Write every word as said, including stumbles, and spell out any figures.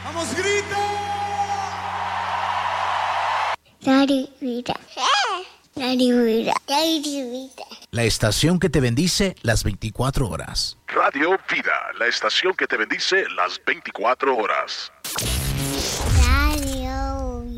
¡Vamos, grita! Radio Vida. Radio Vida. Radio Vida. La estación que te bendice las veinticuatro horas. Radio Vida, la estación que te bendice las veinticuatro horas.